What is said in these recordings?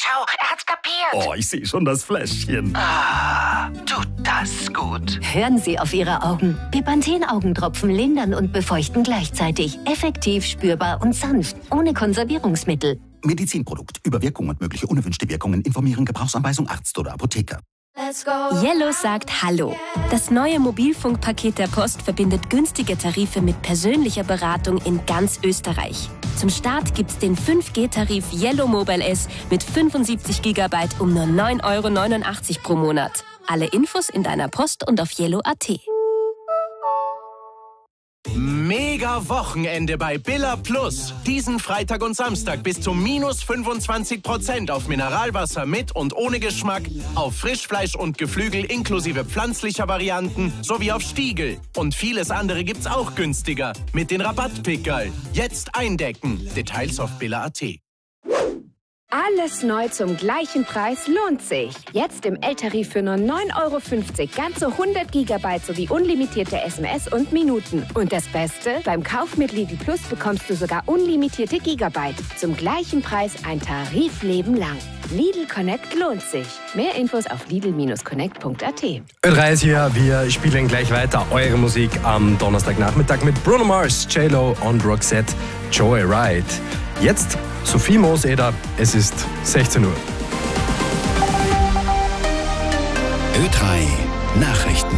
schau, er hat's kapiert. Oh, ich sehe schon das Fläschchen. Ah, tut das gut. Hören Sie auf Ihre Augen. Bepanthen-Augentropfen lindern und befeuchten gleichzeitig. Effektiv, spürbar und sanft. Ohne Konservierungsmittel. Medizinprodukt. Über Wirkung und mögliche unerwünschte Wirkungen informieren. Gebrauchsanweisung Arzt oder Apotheker. Yellow sagt Hallo. Das neue Mobilfunkpaket der Post verbindet günstige Tarife mit persönlicher Beratung in ganz Österreich. Zum Start gibt's den 5G-Tarif Yellow Mobile S mit 75 GB um nur 9,89 € pro Monat. Alle Infos in deiner Post und auf yellow.at. Mega Wochenende bei Billa Plus. Diesen Freitag und Samstag bis zu minus 25% auf Mineralwasser mit und ohne Geschmack, auf Frischfleisch und Geflügel inklusive pflanzlicher Varianten sowie auf Stiegel. Und vieles andere gibt's auch günstiger mit den Rabattpickerl. Jetzt eindecken. Details auf billa.at. Alles neu zum gleichen Preis lohnt sich. Jetzt im L-Tarif für nur 9,50 € ganze 100 GB sowie unlimitierte SMS und Minuten. Und das Beste? Beim Kauf mit Lidl Plus bekommst du sogar unlimitierte Gigabyte. Zum gleichen Preis ein Tarifleben lang. Lidl Connect lohnt sich. Mehr Infos auf lidl-connect.at. Ö3 ist hier, wir spielen gleich weiter eure Musik am Donnerstagnachmittag mit Bruno Mars, J-Lo und Roxette, Joyride. Jetzt Sophie Mooseder, es ist 16 Uhr. Ö3 Nachrichten.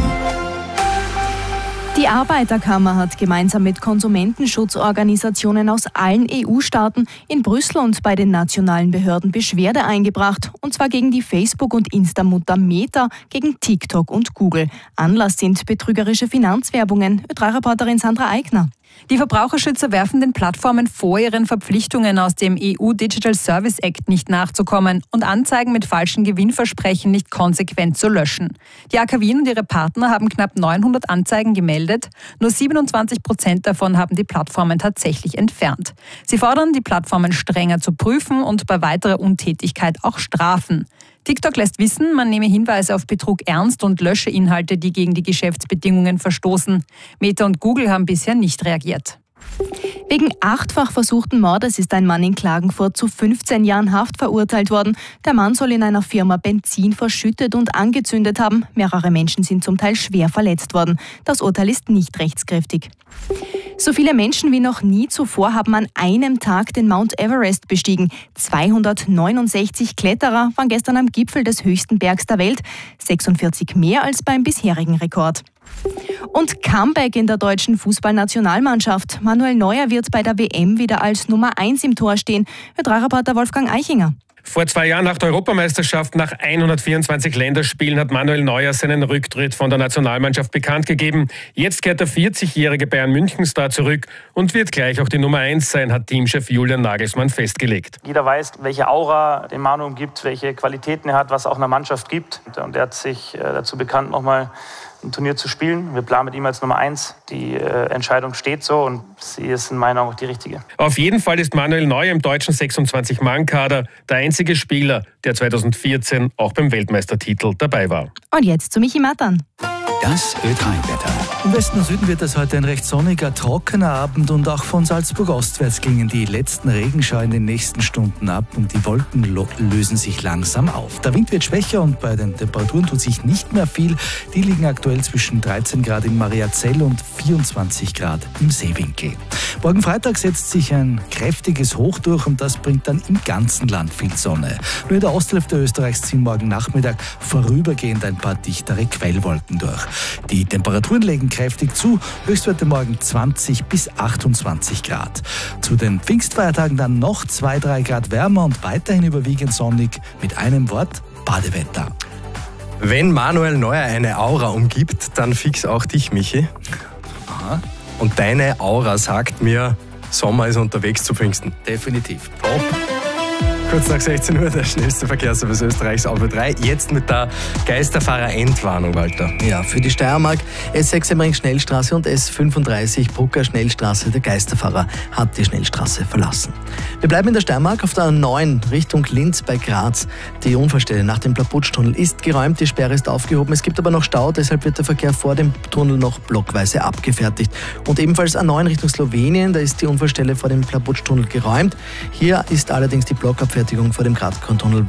Die Arbeiterkammer hat gemeinsam mit Konsumentenschutzorganisationen aus allen EU-Staaten in Brüssel und bei den nationalen Behörden Beschwerde eingebracht. Und zwar gegen die Facebook- und Insta-Mutter Meta, gegen TikTok und Google. Anlass sind betrügerische Finanzwerbungen. Ö3-Reporterin Sandra Eigner. Die Verbraucherschützer werfen den Plattformen vor, ihren Verpflichtungen aus dem EU Digital Service Act nicht nachzukommen und Anzeigen mit falschen Gewinnversprechen nicht konsequent zu löschen. Die AKW und ihre Partner haben knapp 900 Anzeigen gemeldet. Nur 27% davon haben die Plattformen tatsächlich entfernt. Sie fordern, die Plattformen strenger zu prüfen und bei weiterer Untätigkeit auch strafen. TikTok lässt wissen, man nehme Hinweise auf Betrug ernst und lösche Inhalte, die gegen die Geschäftsbedingungen verstoßen. Meta und Google haben bisher nicht reagiert. Wegen 8-fach versuchten Mordes ist ein Mann in Klagenfurt zu 15 Jahren Haft verurteilt worden. Der Mann soll in einer Firma Benzin verschüttet und angezündet haben. Mehrere Menschen sind zum Teil schwer verletzt worden. Das Urteil ist nicht rechtskräftig. So viele Menschen wie noch nie zuvor haben an einem Tag den Mount Everest bestiegen. 269 Kletterer waren gestern am Gipfel des höchsten Bergs der Welt. 46 mehr als beim bisherigen Rekord. Und Comeback in der deutschen Fußballnationalmannschaft. Manuel Neuer wird bei der WM wieder als Nummer 1 im Tor stehen. Ö3-Reporter Wolfgang Eichinger. Vor 2 Jahren nach der Europameisterschaft, nach 124 Länderspielen, hat Manuel Neuer seinen Rücktritt von der Nationalmannschaft bekannt gegeben. Jetzt kehrt der 40-jährige Bayern-München-Star zurück und wird gleich auch die Nummer 1 sein, hat Teamchef Julian Nagelsmann festgelegt. Jeder weiß, welche Aura den Manu umgibt, welche Qualitäten er hat, was auch einer Mannschaft gibt. Und er hat sich dazu bekannt, nochmal ein Turnier zu spielen. Wir planen mit ihm als Nummer 1. Die Entscheidung steht so und sie ist in meinen Augen auch die richtige. Auf jeden Fall ist Manuel Neuer im deutschen 26-Mann-Kader der einzige Spieler, der 2014 auch beim Weltmeistertitel dabei war. Und jetzt zu Michi Mattern. Das Ö3-Wetter. Im Westen und Süden wird es heute ein recht sonniger, trockener Abend und auch von Salzburg ostwärts klingen die letzten Regenschauer in den nächsten Stunden ab und die Wolken lösen sich langsam auf. Der Wind wird schwächer und bei den Temperaturen tut sich nicht mehr viel. Die liegen aktuell zwischen 13 Grad in Mariazell und 24 Grad im Seewinkel. Morgen Freitag setzt sich ein kräftiges Hoch durch und das bringt dann im ganzen Land viel Sonne. Nur in der Osthälfte Österreichs ziehen morgen Nachmittag vorübergehend ein paar dichtere Quellwolken durch. Die Temperaturen legen kräftig zu, Höchstwerte morgen 20 bis 28 Grad. Zu den Pfingstfeiertagen dann noch 2-3 Grad wärmer und weiterhin überwiegend sonnig, mit einem Wort Badewetter. Wenn Manuel Neuer eine Aura umgibt, dann fix auch dich, Michi. Aha. Und deine Aura sagt mir, Sommer ist unterwegs zu Pfingsten. Definitiv. Top. Kurz nach 16 Uhr, der schnellste Verkehrsservice Österreichs auf Ö3. Jetzt mit der Geisterfahrer-Endwarnung, Walter. Ja, für die Steiermark S6 Emmering Schnellstraße und S35 Brucker Schnellstraße. Der Geisterfahrer hat die Schnellstraße verlassen. Wir bleiben in der Steiermark auf der A9 Richtung Linz bei Graz. Die Unfallstelle nach dem Plaputschtunnel ist geräumt, die Sperre ist aufgehoben. Es gibt aber noch Stau, deshalb wird der Verkehr vor dem Tunnel noch blockweise abgefertigt. Und ebenfalls A9 Richtung Slowenien, da ist die Unfallstelle vor dem Plaputschtunnel geräumt. Hier ist allerdings die Blockabfertigung vor dem Gradkontunnel